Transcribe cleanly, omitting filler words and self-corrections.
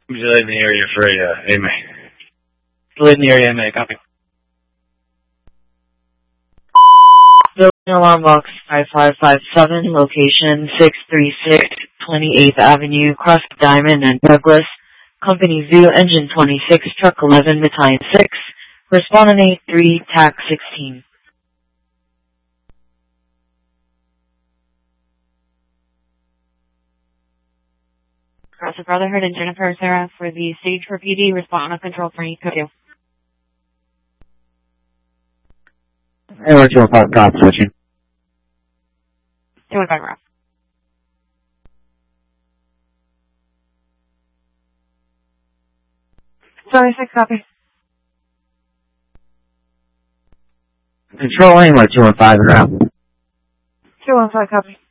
Delayed in the area for a AMA. Delayed in the area, AMA, copy. Building alarm box 5557, location 636 28th Avenue, Cross Diamond and Douglas. Company Zoo, Engine 26, Truck 11, Battalion 6. Respondent 83, TAC 16. Cross the Brotherhood and Jennifer Sarah for the stage for PD. Respond on control for Code 2. Anywhere 205, copy, switching. 215, Rob. Sorry, 6, copy. Control anywhere 215, route. 215, copy.